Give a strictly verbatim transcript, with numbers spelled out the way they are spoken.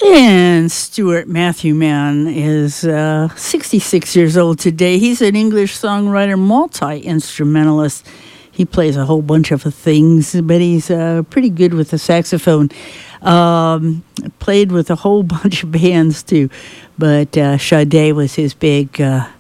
And Stuart Matthew Mann is uh, sixty-six years old today. He's an English songwriter, multi-instrumentalist. He plays a whole bunch of things, but he's uh, pretty good with the saxophone. Um, played with a whole bunch of bands, too. But uh, Sade was his big uh,